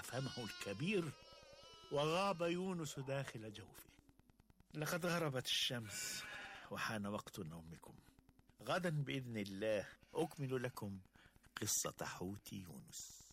فمه الكبير وغاب يونس داخل جوفه. لقد غربت الشمس وحان وقت نومكم. غدا بإذن الله أكمل لكم قصة حوت يونس.